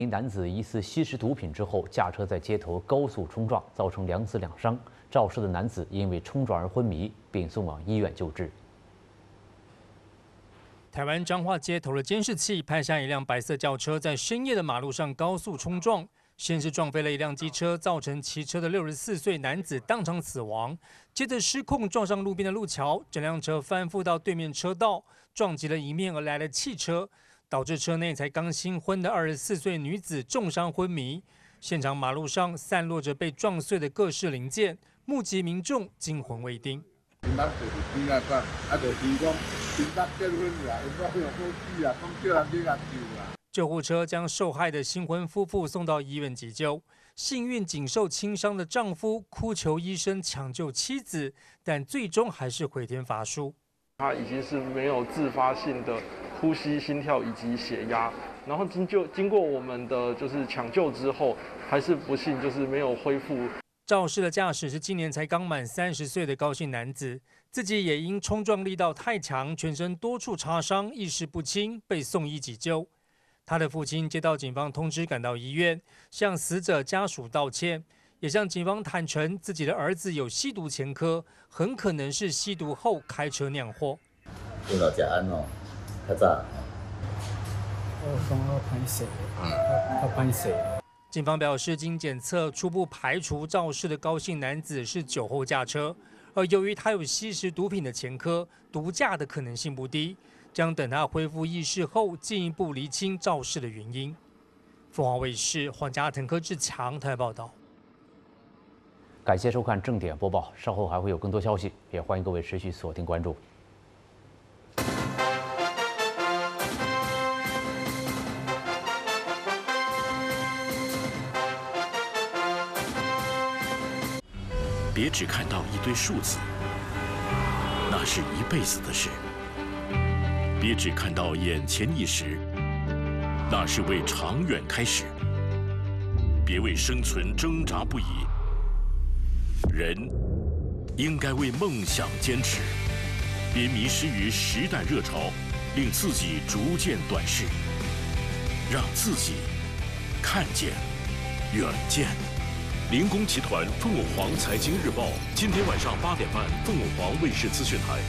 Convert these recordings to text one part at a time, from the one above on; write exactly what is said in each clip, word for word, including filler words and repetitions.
一名男子疑似吸食毒品之后，驾车在街头高速冲撞，造成两死两伤。肇事的男子因为冲撞而昏迷，并送往医院救治。 台湾彰化街头的监视器拍下一辆白色轿车在深夜的马路上高速冲撞，先是撞飞了一辆机车，造成骑车的六十四岁男子当场死亡。接着失控撞上路边的路桥，整辆车翻覆到对面车道，撞击了迎面而来的汽车。 导致车内才刚新婚的二十四岁女子重伤昏迷，现场马路上散落着被撞碎的各式零件，目击民众惊魂未定。救护车将受害的新婚夫妇送到医院急救，幸运仅受轻伤的丈夫哭求医生抢救妻子，但最终还是回天乏术。 他已经是没有自发性的 呼吸、心跳以及血压，然后经就经过我们的就是抢救之后，还是不幸就是没有恢复。 肇事的驾驶是今年才刚满三十岁的高姓男子，自己也因冲撞力道太强，全身多处擦伤，意识不清，被送医急救。他的父亲接到警方通知，赶到医院，向死者家属道歉，也向警方坦诚自己的儿子有吸毒前科，很可能是吸毒后开车酿祸。 对老家安哦。 较早， 我讲我歹势，我歹势。 警方表示，经检测初步排除肇事的高姓男子是酒后驾车，而由于他有吸食毒品的前科，毒驾的可能性不低，将等他恢复意识后进一步厘清肇事的原因。凤凰卫视黄家腾、柯志强台报道。 感谢收看正点播报，稍后还会有更多消息，也欢迎各位持续锁定关注。 别只看到一堆数字，那是一辈子的事；别只看到眼前一时，那是为长远开始。别为生存挣扎不已，人应该为梦想坚持。别迷失于时代热潮，令自己逐渐短视，让自己看见远见。 林工集团凤舞凰财经日报，今天晚上八点半，凤舞凰卫视资讯台。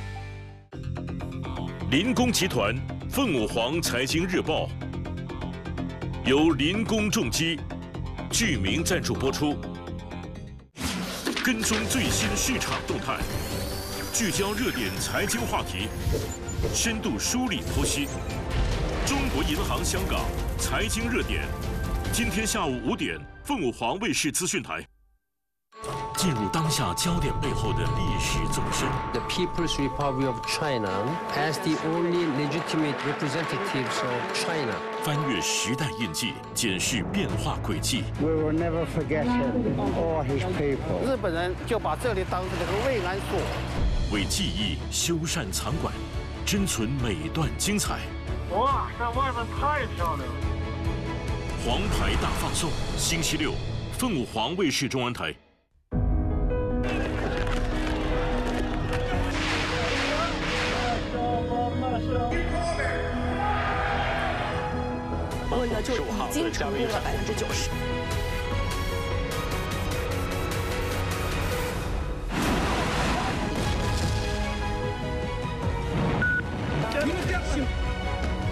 林工集团凤舞凰财经日报由林工重机具名赞助播出，跟踪最新市场动态，聚焦热点财经话题，深度梳理剖析。中国银行香港财经热点，今天下午五点。 凤舞凰卫视资讯台，进入当下焦点背后的历史纵深。 The People's Republic of China, as the only legitimate representatives of China. 翻越时代印记，检视变化轨迹。 We will never forget him or his people. 日本人就把这里当成这个慰安所， 为记忆修缮藏馆，珍存每段精彩。 哇，在外面太漂亮了。 黄牌大放送，星期六，凤舞凰卫视中文台。 我呢就已经成功了百分之九十。